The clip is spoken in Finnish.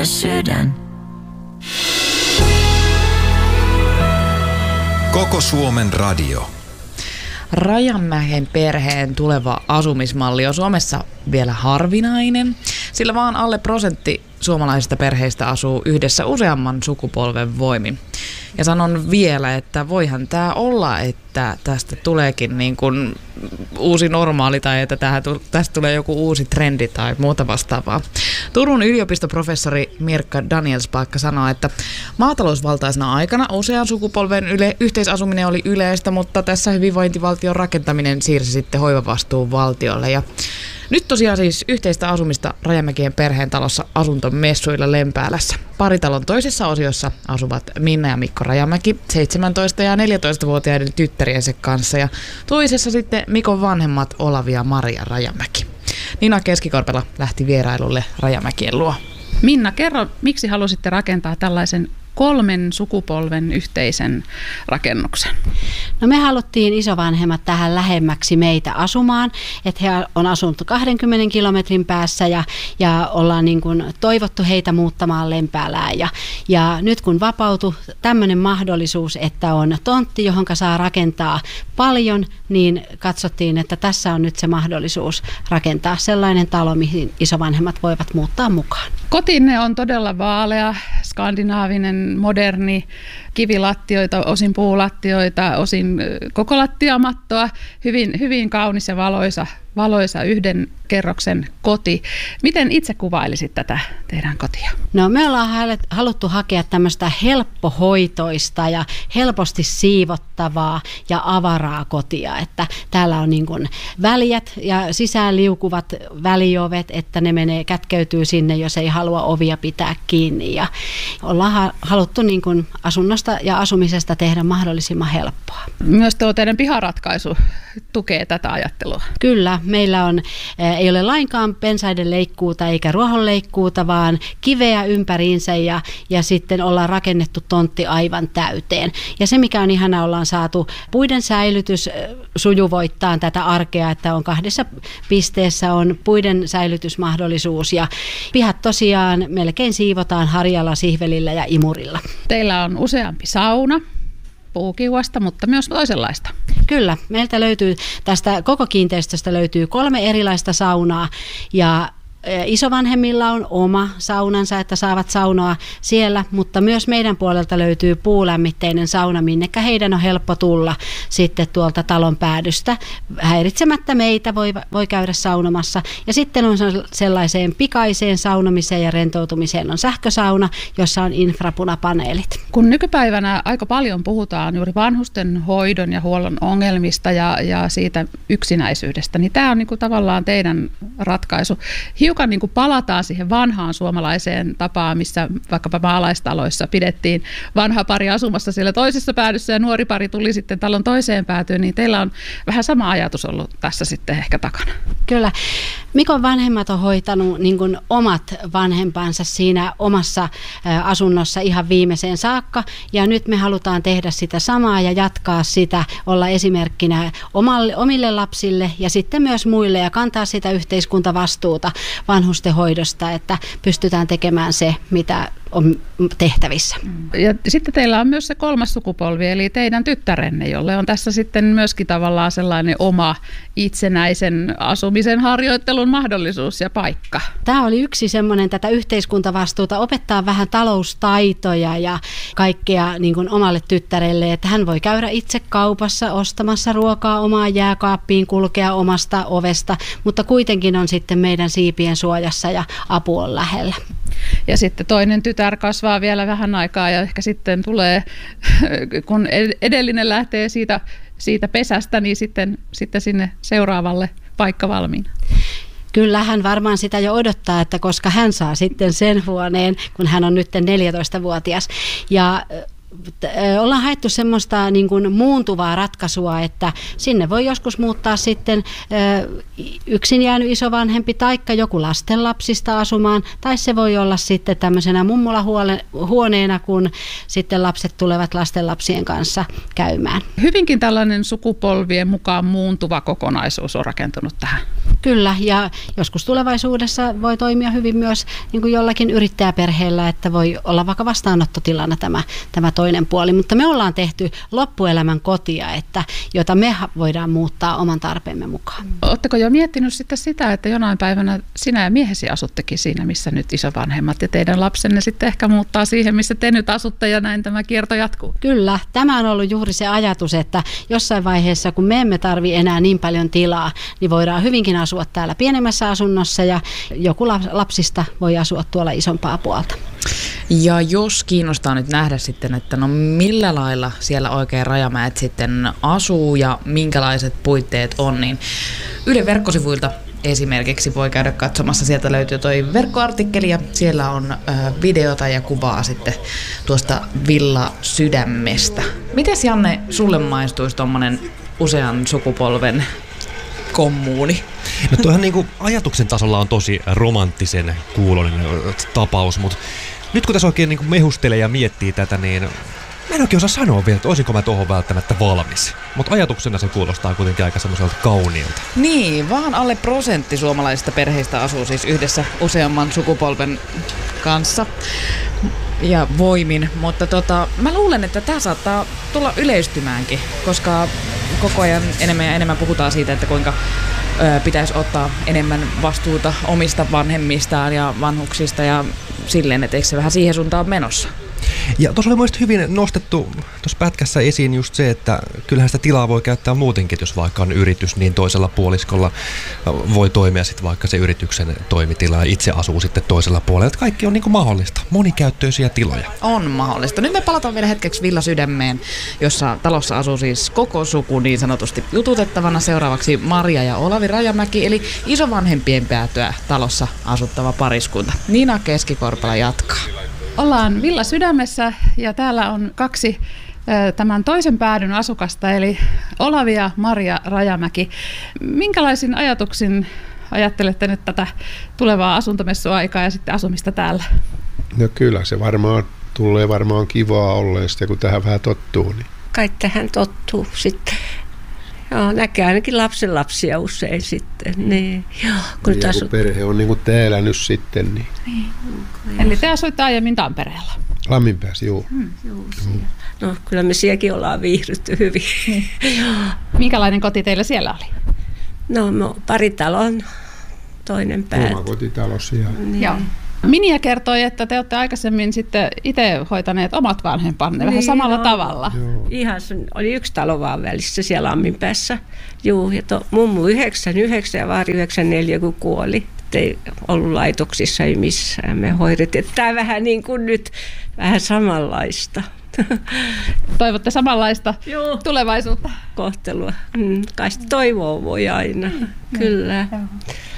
ja sydän. Koko Suomen radio. Rajamäen perheen tuleva asumismalli on Suomessa vielä harvinainen, sillä vaan alle 1% suomalaisista perheistä asuu yhdessä useamman sukupolven voimin. Ja sanon vielä, että voihan tämä olla, että tästä tuleekin niin kuin uusi normaali tai että tästä tulee joku uusi trendi tai muuta vastaavaa. Turun yliopistoprofessori Mirkka Danielspaikka sanoo, että maatalousvaltaisena aikana usean sukupolven yhteisasuminen oli yleistä, mutta tässä hyvinvointivaltion rakentaminen siirsi sitten hoivavastuun valtiolle. Ja nyt tosiaan siis yhteistä asumista Rajamäkien perheen talossa asuntomessuilla Lempäälässä. Paritalon toisessa osiossa asuvat Minna ja Mikko Rajamäki 17- ja 14-vuotiaiden tyttäriensä kanssa ja toisessa sitten Mikon vanhemmat Olavi ja Maria Rajamäki. Nina Keskikorpela lähti vierailulle Rajamäkien luo. Minna, kerro, miksi halusitte rakentaa tällaisen 3 sukupolven yhteisen rakennuksen? No me haluttiin isovanhemmat tähän lähemmäksi meitä asumaan, että he on asunut 20 kilometrin päässä ja ollaan niin kuin toivottu heitä muuttamaan Lempäälään. Ja nyt kun vapautui tämmöinen mahdollisuus, että on tontti, johon saa rakentaa paljon, niin katsottiin, että tässä on nyt se mahdollisuus rakentaa sellainen talo, mihin isovanhemmat voivat muuttaa mukaan. Kotinne on todella vaalea, skandinaavinen, moderni, kivilattioita, osin puulattioita, osin koko lattiamattoa, hyvin kaunis ja valoisa yhden kerroksen koti. Miten itse kuvailisit tätä teidän kotia? No me ollaan haluttu hakea tämmöistä helppohoitoista ja helposti siivottavaa ja avaraa kotia, että täällä on niin kuin väljät ja sisään liukuvat väliovet, että ne kätkeytyy sinne, jos ei halua ovia pitää kiinni. Ja ollaan haluttu niin kuin asunnosta ja asumisesta tehdä mahdollisimman helppoa. Myös tuo teidän piharatkaisu tukee tätä ajattelua. Kyllä, meillä ei ole lainkaan pensaiden leikkuuta eikä ruohonleikkuuta, vaan kiveä ympäriinsä ja sitten ollaan rakennettu tontti aivan täyteen. Ja se, mikä on ihanaa, ollaan saatu puiden säilytys sujuvoittaa tätä arkea, että on 2 pisteessä on puiden säilytysmahdollisuus ja pihat tosiaan melkein siivotaan harjalla, sihvelillä ja imurilla. Teillä on useampi sauna. Puukiuasta, mutta myös toisenlaista. Kyllä, meiltä löytyy tästä koko kiinteistöstä löytyy 3 erilaista saunaa ja isovanhemmilla on oma saunansa, että saavat saunoa siellä, mutta myös meidän puolelta löytyy puulämmitteinen sauna, minnekä heidän on helppo tulla sitten tuolta talon päädystä. Häiritsemättä meitä voi käydä saunomassa. Ja sitten on sellaiseen pikaiseen saunomiseen ja rentoutumiseen on sähkösauna, jossa on infrapunapaneelit. Kun nykypäivänä aika paljon puhutaan juuri vanhusten hoidon ja huollon ongelmista ja siitä yksinäisyydestä, niin tämä on niin kuin tavallaan teidän ratkaisu. Hiukan niin kuin palataan siihen vanhaan suomalaiseen tapaan, missä vaikkapa maalaistaloissa pidettiin vanha pari asumassa siellä toisessa päädyssä ja nuori pari tuli sitten talon toiseen päätyyn, niin teillä on vähän sama ajatus ollut tässä sitten ehkä takana. Kyllä. Mikon vanhemmat on hoitanut niin kuin omat vanhempansa siinä omassa asunnossa ihan viimeiseen saakka ja nyt me halutaan tehdä sitä samaa ja jatkaa sitä, olla esimerkkinä omille lapsille ja sitten myös muille ja kantaa sitä yhteiskuntavastuuta vanhustenhoidosta, että pystytään tekemään se, mitä on tehtävissä. Ja sitten teillä on myös se 3. sukupolvi, eli teidän tyttärenne, jolle on tässä sitten myöskin tavallaan sellainen oma itsenäisen asumisen harjoittelun mahdollisuus ja paikka. Tämä oli yksi semmoinen tätä yhteiskuntavastuuta, opettaa vähän taloustaitoja ja kaikkea niin kuin omalle tyttärelle, että hän voi käydä itse kaupassa ostamassa ruokaa omaan jääkaappiin, kulkea omasta ovesta, mutta kuitenkin on sitten meidän siipien suojassa ja apu on lähellä. Ja sitten toinen tytär kasvaa vielä vähän aikaa ja ehkä sitten tulee, kun edellinen lähtee siitä pesästä, niin sitten sinne seuraavalle paikka valmiina. Kyllä hän varmaan sitä jo odottaa, että koska hän saa sitten sen huoneen, kun hän on nyt 14-vuotias. Ja ollaan haettu semmoista niin kuin muuntuvaa ratkaisua, että sinne voi joskus muuttaa sitten yksin jäänyt isovanhempi taikka joku lastenlapsista asumaan, tai se voi olla sitten tämmöisenä mummulahuoneena, kun sitten lapset tulevat lastenlapsien kanssa käymään. Hyvinkin tällainen sukupolvien mukaan muuntuva kokonaisuus on rakentunut tähän. Kyllä, ja joskus tulevaisuudessa voi toimia hyvin myös niin kuin jollakin yrittäjäperheellä, että voi olla vaikka vastaanottotilana tämä toinen puoli, mutta me ollaan tehty loppuelämän kotia, jota me voidaan muuttaa oman tarpeemme mukaan. Oletteko jo miettinyt sitten sitä, että jonain päivänä sinä ja miehesi asuttekin siinä, missä nyt isovanhemmat ja teidän lapsenne sitten ehkä muuttaa siihen, missä te nyt asutte ja näin tämä kierto jatkuu? Kyllä, tämä on ollut juuri se ajatus, että jossain vaiheessa, kun me emme tarvitse enää niin paljon tilaa, niin voidaan hyvinkin asua täällä pienemmässä asunnossa ja joku lapsista voi asua tuolla isompaa puolta. Ja jos kiinnostaa nyt nähdä sitten, että no millä lailla siellä oikein Rajamäet sitten asuu ja minkälaiset puitteet on, niin Ylen verkkosivuilta esimerkiksi voi käydä katsomassa. Sieltä löytyy toi verkkoartikkeli ja siellä on videota ja kuvaa sitten tuosta Villa Sydämestä. Mites Janne, sulle maistuisi tommonen usean sukupolven kommuuni? No tuohan niinku ajatuksen tasolla on tosi romanttisen kuuloinen tapaus, mutta nyt kun tässä oikein niinku mehustelee ja miettii tätä, niin mä en oikein osaa sanoa vielä, että olisinko mä tuohon välttämättä valmis. Mutta ajatuksena se kuulostaa kuitenkin aika semmoiselta kauniilta. Niin, vaan alle 1% suomalaisista perheistä asuu siis yhdessä useamman sukupolven kanssa ja voimin. Mutta mä luulen, että tämä saattaa tulla yleistymäänkin, koska koko ajan enemmän ja enemmän puhutaan siitä, että kuinka pitäisi ottaa enemmän vastuuta omista vanhemmistaan ja vanhuksista ja silleen, että eikö se vähän siihen suuntaan menossa. Ja tuossa oli mielestäni hyvin nostettu tuossa pätkässä esiin just se, että kyllähän sitä tilaa voi käyttää muutenkin, jos vaikka on yritys, niin toisella puoliskolla voi toimia sitten vaikka se yrityksen toimitila ja itse asuu sitten toisella puolella. Että kaikki on niin kuin mahdollista, monikäyttöisiä tiloja. On mahdollista. Nyt me palataan vielä hetkeksi Villa Sydämeen, jossa talossa asuu siis koko suku niin sanotusti jututettavana. Seuraavaksi Maria ja Olavi Rajamäki, eli isovanhempien päätyä talossa asuttava pariskunta. Niina Keskikorpela jatkaa. Ollaan Villa Sydämessä ja täällä on kaksi tämän toisen päädyn asukasta, eli Olavi ja Maria Rajamäki. Minkälaisin ajatuksin ajattelette nyt tätä tulevaa asuntomessuaikaa ja sitten asumista täällä? No kyllä se tulee varmaan kivaa olleen sitten, kun tähän vähän tottuu. Niin. Kai tähän tottuu sitten. Joo, näkee ainakin lapsenlapsia usein sitten. Niin. Joo, kun perhe on niin kuin täällä nyt sitten. Niin. Eli te asuitte aiemmin Tampereella? Lamminpäässä, joo. No kyllä me sielläkin ollaan viihdytty hyvin. Minkälainen koti teillä siellä oli? No paritalon, toinen päät. Oma kotitalossa. Niin. Joo. Minja kertoi, että te olette aikaisemmin sitten itse hoitaneet omat vanhempanne vähän samalla tavalla. Joo. Ihan oli yksi talo vaan välissä siellä Lamminpäässä. Juu, ja mummu 99 ja vaari 94, kun kuoli. Ei ollut laitoksissa, ei missään. Me hoidettiin. Tämä vähän niin kuin nyt, vähän samanlaista. Toivotte samanlaista tulevaisuutta? Kohtelua. Kai toivoa voi aina. Kyllä.